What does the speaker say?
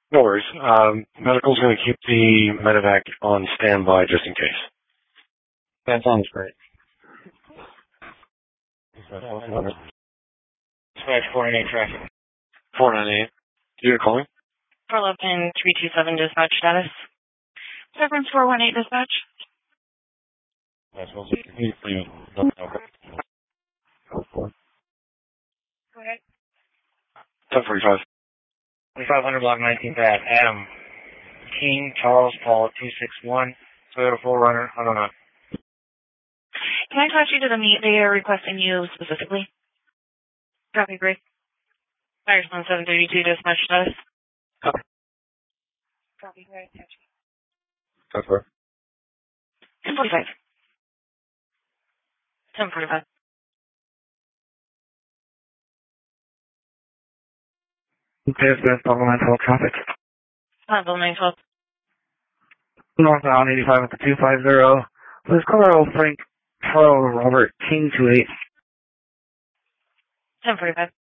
No worries. Medical's going to keep the medevac on standby just in case. That sounds great. Dispatch 498 traffic. 498. You're calling? 411 327 dispatch status. Severance 418 dispatch. That's well, okay. Go ahead. 1045. 2500 block 19th Ave. Adam. King, Charles, Paul, 261. Toyota 4Runner. I don't know. Can I touch you to the meet they are requesting you specifically? Copy, great. Firestone 732 dispatch status. Copy. Copy, great. 1045. 1045. 1045. Okay, that's Pablo 912 traffic. Pablo 912. Northbound 85 with the 250. Please call Frank Charles Robert King 28. 1045.